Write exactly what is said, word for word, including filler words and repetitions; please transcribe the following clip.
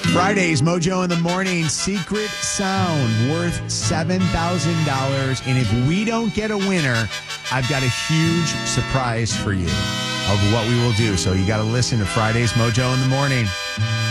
Fridays, Mojo in the Morning, secret sound worth seven thousand dollars. And if we don't get a winner, I've got a huge surprise for you of what we will do. So you got to listen to Fridays, Mojo in the Morning.